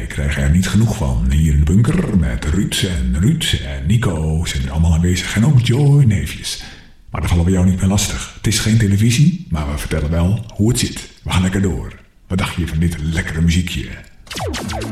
Wij krijgen er niet genoeg van. Hier in de bunker met Ruud en Nico zijn er allemaal aanwezig. En ook Joy neefjes. Maar dat vallen we jou niet meer lastig. Het is geen televisie, maar we vertellen wel hoe het zit. We gaan lekker door. Wat dacht je van dit lekkere muziekje?